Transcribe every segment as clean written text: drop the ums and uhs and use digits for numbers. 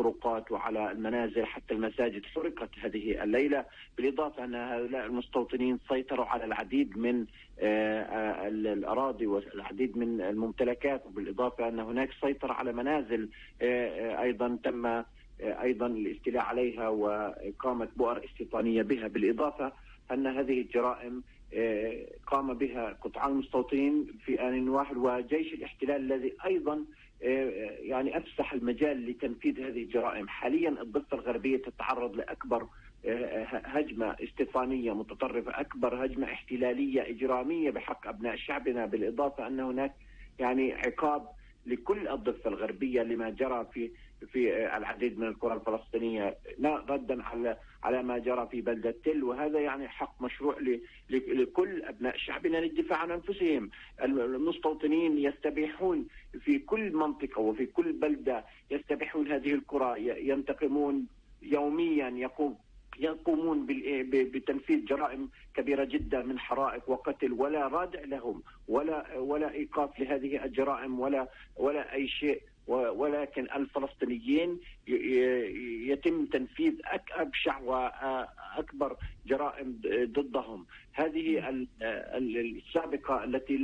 الطرقات وعلى المنازل، حتى المساجد حرقت هذه الليلة. بالإضافة أن هؤلاء المستوطنين سيطروا على العديد من الأراضي والعديد من الممتلكات، وبالإضافة أن هناك سيطرة على منازل أيضا تم أيضا الاستيلاء عليها وإقامة بؤر استيطانية بها. بالإضافة أن هذه الجرائم قام بها قطعان المستوطنين في آن واحد، وجيش الاحتلال الذي أيضا يعني أفسح المجال لتنفيذ هذه الجرائم. حاليا الضفة الغربية تتعرض لأكبر هجمة استيطانية متطرفة، أكبر هجمة احتلالية إجرامية بحق أبناء شعبنا. بالإضافة أن هناك يعني عقاب لكل الضفة الغربية لما جرى في العديد من القرى الفلسطينية، ردا على ما جرى في بلدة تل، وهذا يعني حق مشروع لكل أبناء شعبنا للدفاع عن أنفسهم. المستوطنين يستبيحون في كل منطقة وفي كل بلدة، يستبيحون هذه القرى، ينتقمون يوميا، يقومون بتنفيذ جرائم كبيرة جدا من حرائق وقتل، ولا رادع لهم ولا إيقاف لهذه الجرائم ولا أي شيء. ولكن الفلسطينيين يتم تنفيذ أبشع وأكبر جرائم ضدهم. هذه السابقة التي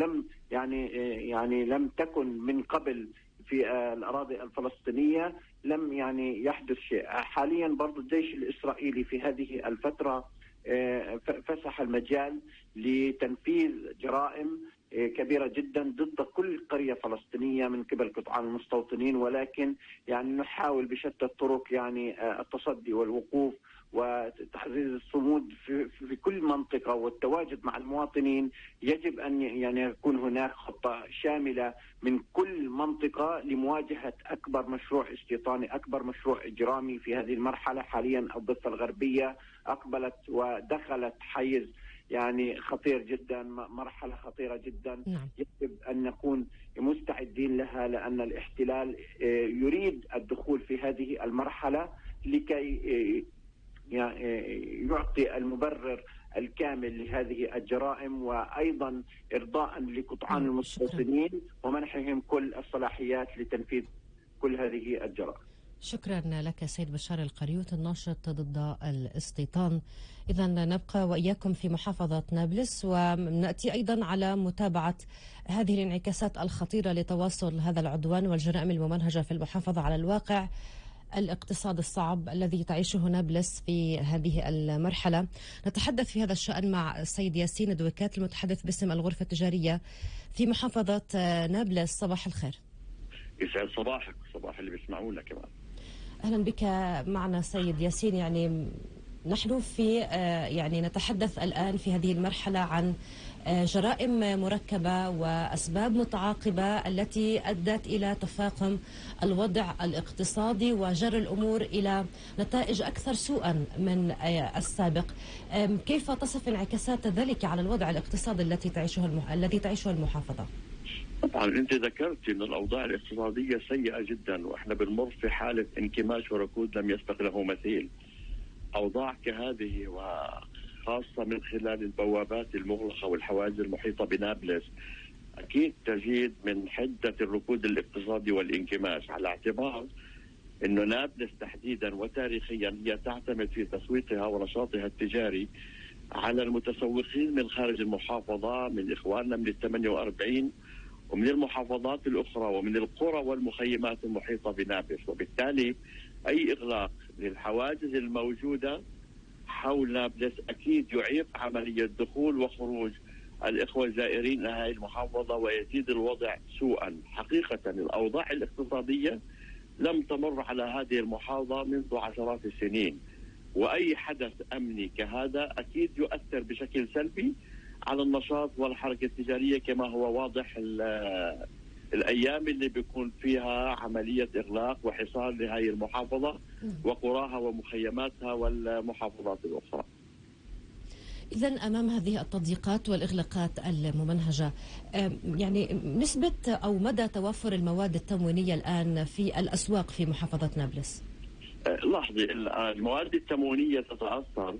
لم تكن من قبل في الأراضي الفلسطينية، لم يعني يحدث شيء. حاليا برضو الجيش الإسرائيلي في هذه الفترة فسح المجال لتنفيذ جرائم كبيرة جدا ضد كل قرية فلسطينية من قبل قطعان المستوطنين، ولكن يعني نحاول بشتى الطرق يعني التصدي والوقوف وتعزيز الصمود في كل منطقة والتواجد مع المواطنين. يجب أن يعني يكون هناك خطة شاملة من كل منطقة لمواجهة أكبر مشروع استيطاني، أكبر مشروع إجرامي في هذه المرحلة. حاليا الضفة الغربية أقبلت ودخلت حيز يعني خطير جدا، مرحلة خطيرة جدا. يجب أن نكون مستعدين لها، لأن الاحتلال يريد الدخول في هذه المرحلة لكي يعطي المبرر الكامل لهذه الجرائم، وأيضا إرضاء لقطعان المستوطنين ومنحهم كل الصلاحيات لتنفيذ كل هذه الجرائم. شكرا لك سيد بشار القريوت الناشط ضد الاستيطان. إذا نبقى وإياكم في محافظة نابلس، ونأتي أيضا على متابعة هذه الانعكاسات الخطيرة لتواصل هذا العدوان والجرائم الممنهجة في المحافظة على الواقع الاقتصاد الصعب الذي تعيشه نابلس في هذه المرحلة. نتحدث في هذا الشأن مع السيد ياسين دويكات المتحدث باسم الغرفة التجارية في محافظة نابلس. صباح الخير. يسعد صباحك، صباح اللي بيسمعونا كمان. أهلا بك معنا سيد ياسين. يعني نحن في يعني نتحدث الآن في هذه المرحلة عن جرائم مركبة وأسباب متعاقبة التي أدت إلى تفاقم الوضع الاقتصادي وجر الأمور إلى نتائج أكثر سوءا من السابق. كيف تصف انعكاسات ذلك على الوضع الاقتصادي الذي تعيشه المحافظة؟ طبعا انت ذكرت ان الاوضاع الاقتصاديه سيئه جدا، واحنا بنمر في حاله انكماش وركود لم يسبق له مثيل. اوضاع كهذه وخاصه من خلال البوابات المغلقه والحواجز المحيطه بنابلس اكيد تزيد من حده الركود الاقتصادي والانكماش، على اعتبار انه نابلس تحديدا وتاريخيا هي تعتمد في تسويقها ونشاطها التجاري على المتسوقين من خارج المحافظه، من اخواننا من 48 ومن المحافظات الأخرى ومن القرى والمخيمات المحيطة بنابلس. وبالتالي أي إغلاق للحواجز الموجودة حول نابلس أكيد يعيق عملية دخول وخروج الإخوة الزائرين هذه المحافظة ويزيد الوضع سوءا. حقيقة الأوضاع الاقتصادية لم تمر على هذه المحافظة منذ عشرات السنين، وأي حدث أمني كهذا أكيد يؤثر بشكل سلبي على النشاط والحركة التجارية، كما هو واضح الأيام اللي بيكون فيها عملية إغلاق وحصار لهذه المحافظة وقراها ومخيماتها والمحافظات الأخرى. إذن أمام هذه التضييقات والإغلاقات الممنهجة، يعني نسبة أو مدى توفر المواد التموينية الآن في الأسواق في محافظة نابلس؟ لاحظي المواد التموينية تتأثر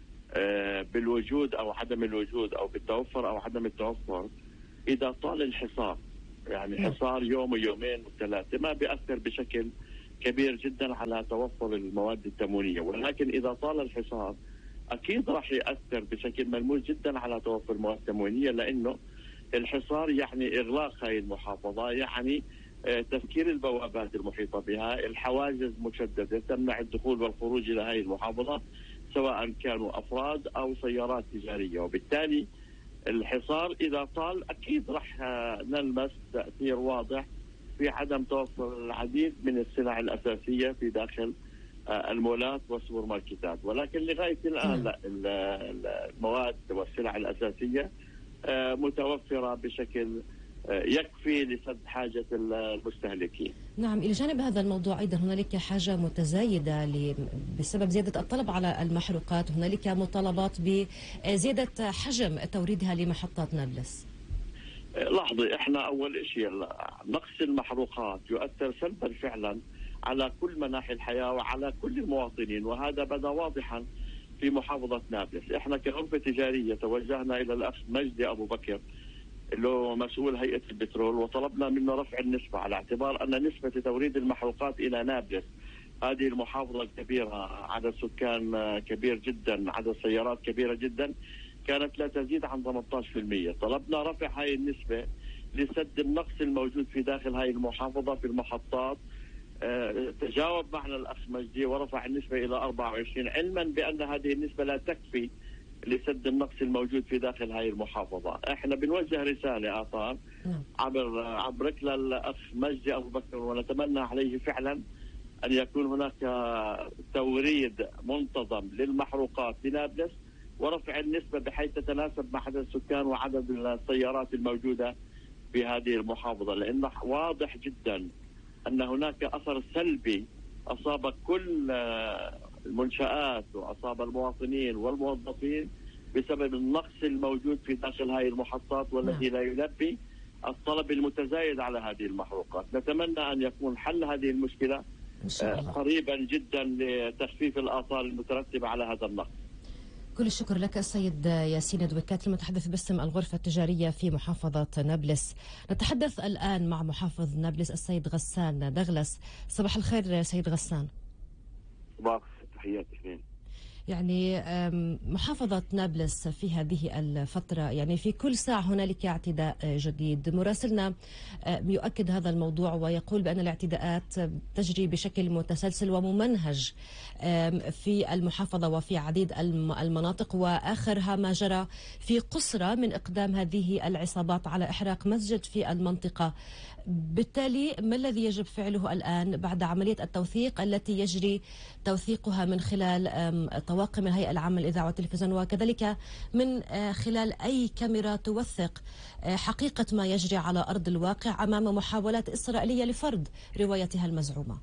بالوجود أو عدم الوجود أو بالتوفر أو عدم التوفر إذا طال الحصار. يعني حصار يوم ويومين وثلاثة ما بيأثر بشكل كبير جدا على توفر المواد التموينية، ولكن إذا طال الحصار أكيد راح يأثر بشكل ملموس جدا على توفر المواد التموينية، لأنه الحصار يعني إغلاق هذه المحافظة، يعني تسكير البوابات المحيطة بها، الحواجز مشددة تمنع الدخول والخروج إلى هذه المحافظة سواء كانوا أفراد أو سيارات تجارية. وبالتالي الحصار إذا طال أكيد راح نلمس تأثير واضح في عدم توفر العديد من السلع الأساسية في داخل المولات والسوبر ماركتات. ولكن لغاية الآن لا، المواد والسلع الأساسية متوفرة بشكل يكفي لسد حاجة المستهلكين. نعم، إلى جانب هذا الموضوع أيضا هنالك حاجة متزايدة بسبب زيادة الطلب على المحروقات، هنالك مطالبات بزيادة حجم توريدها لمحطات نابلس. لحظة، احنا أول شيء نقص المحروقات يؤثر سلبا فعلا على كل مناحي الحياة وعلى كل المواطنين، وهذا بدا واضحا في محافظة نابلس. احنا كغرفة تجارية توجهنا إلى الأخ مجدي أبو بكر اللي هو مسؤول هيئة البترول، وطلبنا منه رفع النسبة على اعتبار أن نسبة توريد المحروقات إلى نابلس، هذه المحافظة الكبيرة، عدد سكان كبير جدا، عدد سيارات كبيرة جدا، كانت لا تزيد عن 18%. طلبنا رفع هذه النسبة لسد النقص الموجود في داخل هذه المحافظة في المحطات. تجاوب معنا الأخ مجدي ورفع النسبة إلى 24، علما بأن هذه النسبة لا تكفي لسد النقص الموجود في داخل هذه المحافظة. احنا بنوجه رسالة آثار عبرك للأخ مجدي أبو بكر، ونتمنى عليه فعلا أن يكون هناك توريد منتظم للمحروقات لنابلس ورفع النسبة بحيث تتناسب مع عدد السكان وعدد السيارات الموجودة في هذه المحافظة، لأنه واضح جدا أن هناك أثر سلبي أصاب كل المنشآت وأصاب المواطنين والموظفين بسبب النقص الموجود في داخل هذه المحطات، والذي لا يلبي الطلب المتزايد على هذه المحروقات. نتمنى أن يكون حل هذه المشكلة قريبا جدا لتخفيف الآثار المترتبة على هذا النقص. كل الشكر لك السيد ياسين دويكات المتحدث باسم الغرفة التجارية في محافظة نابلس. نتحدث الآن مع محافظ نابلس السيد غسان دغلس. صباح الخير سيد غسان. صباح تحيات اثنين. يعني محافظة نابلس في هذه الفترة يعني في كل ساعة هنالك اعتداء جديد. مراسلنا يؤكد هذا الموضوع ويقول بأن الاعتداءات تجري بشكل متسلسل وممنهج في المحافظة وفي عديد المناطق، وآخرها ما جرى في قصرى من إقدام هذه العصابات على إحراق مسجد في المنطقة. بالتالي ما الذي يجب فعله الآن بعد عملية التوثيق التي يجري توثيقها من خلال طواقم الهيئة العامة للإذاعة والتلفزيون، وكذلك من خلال أي كاميرا توثق حقيقة ما يجري على أرض الواقع أمام محاولات إسرائيلية لفرض روايتها المزعومة؟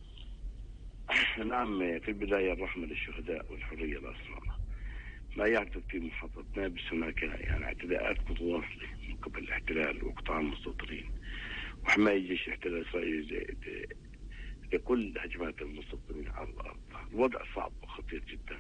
نعم، في البداية الرحمة للشهداء والحرية الأسرى. ما يحدث في محافظة نابلس هناك يعني اعتداءات متواصلة من قبل الاحتلال وقطاع المستوطنين وحماية جيش الاحتلال الإسرائيلي لكل هجمات المستوطنين على الأرض. الوضع صعب وخطير جدا.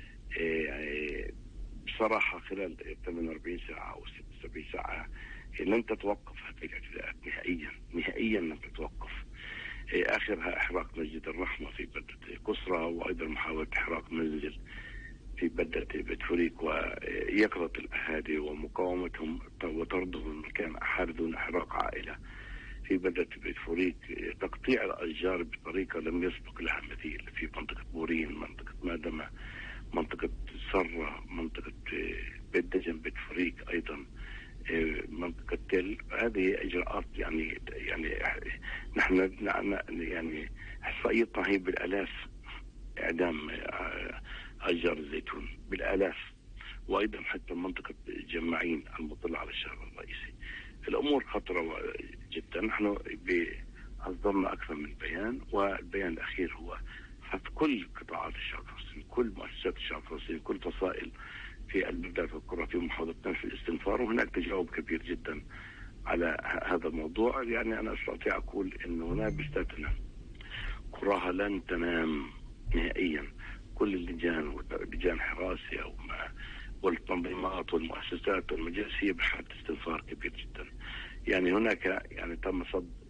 بصراحة خلال 48 ساعة أو 76 ساعة لن تتوقف هذه الاعتداءات نهائيا لن تتوقف. آخرها إحراق مسجد الرحمة في بلدة قصرى، وأيضا محاولة إحراق منزل في بلدة بتفوريك ويقظة الأهالي ومقاومتهم وطردهم من مكان أحد دون إحراق عائلة في بلدة بتفوريك، تقطيع الأشجار بطريقة لم يسبق لها مثيل في منطقة بورين، منطقة مادمة، منطقة سرة، منطقة بيت دجن، بتفوريك، أيضا منطقة تل. هذه إجراءات يعني نحن يعني إحصائيتنا هي بالآلاف إعدام أشجار الزيتون بالآلاف، وأيضا حتى منطقة جماعين المطلة على الشارع الرئيسي. الأمور خطرة جدا. نحن أصدرنا أكثر من بيان، والبيان الأخير هو حث كل قطاعات الشعب الفلسطيني، كل مؤسسات الشعب الفلسطيني، كل فصائل في البلدات والقرى في محافظتنا في الاستنفار، وهناك تجاوب كبير جدا على هذا الموضوع. يعني أنا أستطيع أقول أنه نابلس لا تنام، قراها لن تنام نهائيا. كل اللجان ولجان حراسة والتنظيمات والمؤسسات والمجالس هي بحالة استنفار كبير جدا. يعني هناك يعني تم صد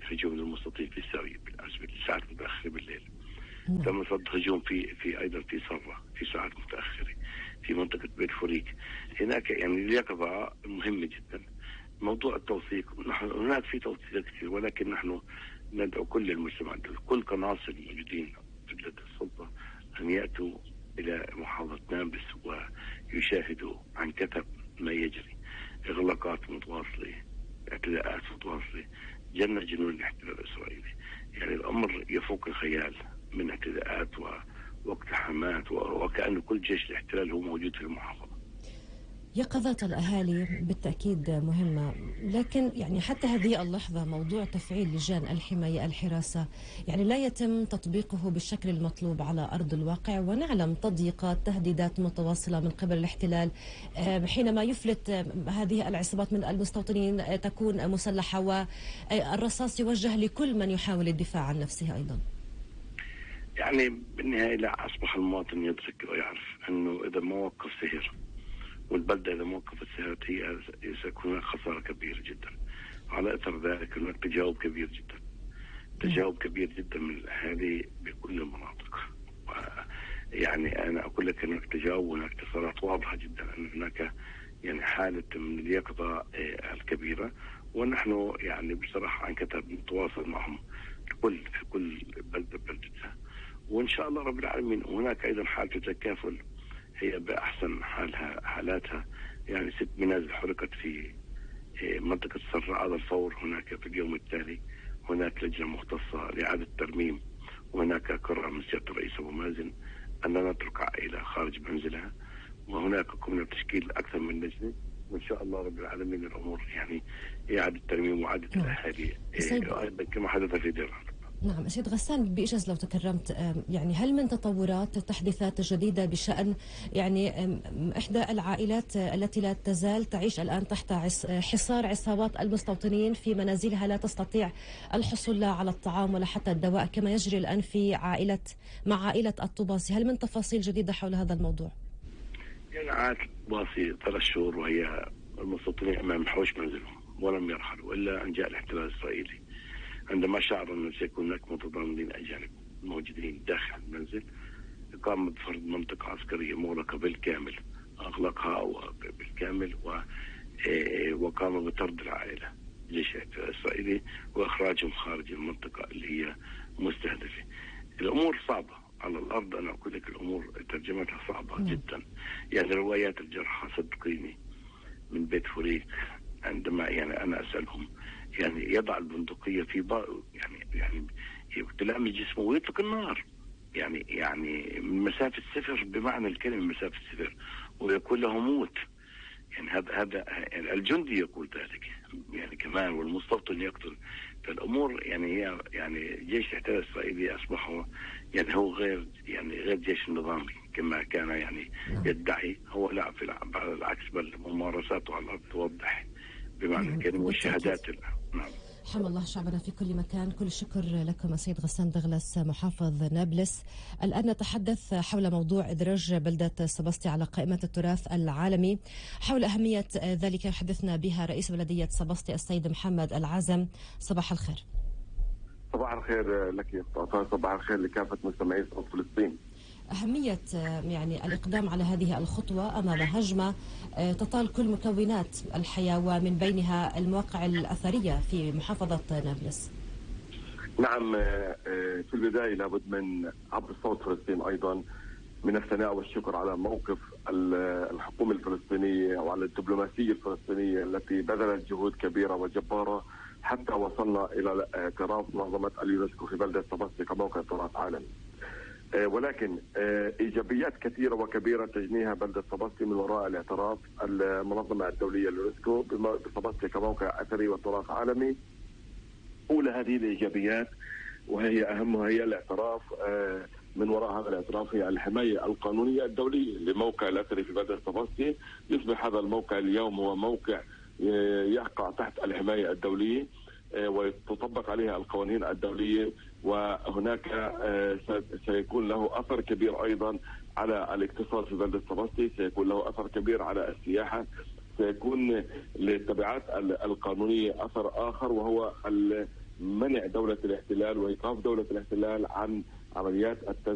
هجوم للمستوطنين في السرية بالنسبة للساعات المتأخرة بالليل. تم صد هجوم في أيضا في صرة في ساعات متأخرة في منطقة بيت فريك. هناك يعني اليقظة مهمة جدا. موضوع التوثيق، هناك في توثيق كثير، ولكن نحن ندعو كل المجتمعات، كل قناصل الموجودين في السلطة أن يأتوا إلى محافظة نابلس ويشاهدوا عن كثب ما يجري. إغلاقات متواصلة، اعتداءات متواصلة، جنة جنون الاحتلال الإسرائيلي. يعني الأمر يفوق الخيال من اعتداءات واقتحامات، وكأن كل جيش الاحتلال هو موجود في المحافظة. يقظة الأهالي بالتأكيد مهمة، لكن يعني حتى هذه اللحظة موضوع تفعيل لجان الحماية الحراسة يعني لا يتم تطبيقه بالشكل المطلوب على أرض الواقع، ونعلم تضييقات تهديدات متواصلة من قبل الاحتلال حينما يفلت هذه العصابات من المستوطنين تكون مسلحة، والرصاص يوجه لكل من يحاول الدفاع عن نفسه أيضا. يعني بالنهاية لا، أصبح المواطن يدرك ويعرف أنه إذا ما وقف سهر، والبلدة إذا موقفت سهرت هي سيكون هناك خسارة كبيرة جدا. على أثر ذلك هناك تجاوب كبير جدا، تجاوب كبير جدا من الأهالي بكل المناطق. يعني أنا أقول لك هناك تجاوب وهناك اتصالات واضحة جدا أن هناك يعني حالة من اليقظة الكبيرة، ونحن يعني بصراحة عن كتاب متواصل معهم في كل بلدة بلدتها، وإن شاء الله رب العالمين. وهناك أيضا حالة تكافل هي بأحسن حالاتها. يعني 6 منازل حرقت في منطقة سرة على الفور، هناك في اليوم التالي هناك لجنة مختصة لإعادة الترميم، وهناك قرار من سيادة الرئيس أبو مازن أن نترك عائلة خارج منزلها، وهناك قمنا بتشكيل أكثر من لجنة، وإن شاء الله رب العالمين الأمور يعني إعادة الترميم وإعادة الأهالي أيضا كما حدث في دير. نعم سيد غسان، بإيجاز لو تكرمت، يعني هل من تطورات تحديثات جديدة بشأن يعني إحدى العائلات التي لا تزال تعيش الآن تحت حصار عصابات المستوطنين في منازلها، لا تستطيع الحصول لا على الطعام ولا حتى الدواء كما يجري الآن مع عائلة الطباسي؟ هل من تفاصيل جديدة حول هذا الموضوع؟ يعني عائلة الطباسي 3 شهور وهي المستوطنين أمام حوش منزلهم ولم يرحلوا إلا أن جاء الاحتلال الإسرائيلي. عندما شعر أنه سيكون هناك متضامنين أجانب موجودين داخل المنزل، قام بفرض منطقة عسكرية مغلقة بالكامل، أغلقها بالكامل وقام بطرد العائلة الجيش الإسرائيلي وإخراجهم خارج المنطقة اللي هي مستهدفة. الأمور صعبة على الأرض، أنا أقول لك الأمور ترجمتها صعبة جدا. يعني روايات الجرحى صدقيني من بيت فريك، عندما يعني أنا أسألهم يعني يضع البندقية في يعني تلامس جسمه ويطلق النار، يعني من مسافة 0 بمعنى الكلمة مسافة 0، ويقول له موت. يعني هذا الجندي يقول ذلك يعني كمان، والمستوطن يقتل. فالأمور يعني هي يعني جيش الاحتلال الإسرائيلي أصبح يعني هو غير جيش نظامي كما كان يعني يدعي. هو لا، على العكس، بل ممارساته على الأرض توضح بمعنى الكلمة والشهادات. نعم. حمى الله شعبنا في كل مكان. كل الشكر لكم السيد غسان دغلس محافظ نابلس. الآن نتحدث حول موضوع إدراج بلدة سباسطي على قائمة التراث العالمي. حول أهمية ذلك يحدثنا بها رئيس بلدية سباسطي السيد محمد العازم. صباح الخير. صباح الخير لك، صباح الخير لكافة مستمعي صوت فلسطين. أهمية يعني الإقدام على هذه الخطوة أمام هجمة تطال كل مكونات الحياة ومن بينها المواقع الأثرية في محافظة نابلس. نعم، في البداية لابد من عبر صوت فلسطين أيضا من الثناء والشكر على موقف الحكومة الفلسطينية وعلى الدبلوماسية الفلسطينية التي بذلت جهود كبيرة وجبارة حتى وصلنا إلى اعتراف منظمة اليونسكو في بلدة سباسطي كموقع تراث عالمي. ولكن إيجابيات كثيرة وكبيرة تجنيها بلدة سباسطي من وراء الاعتراف المنظمة الدولية اليونسكو بسباسطي كموقع أثري وتراث عالمي. أولى هذه الإيجابيات وهي أهمها هي الاعتراف، من وراء هذا الاعتراف هي الحماية القانونية الدولية لموقع الأثري في بلدة سباسطي. يصبح هذا الموقع اليوم هو موقع يقع تحت الحماية الدولية وتطبق عليها القوانين الدولية، وهناك سيكون له أثر كبير أيضا على الاقتصاد في بلدة سباسطي، سيكون له أثر كبير على السياحة، سيكون للتبعات القانونية أثر آخر وهو منع دولة الاحتلال وإيقاف دولة الاحتلال عن عمليات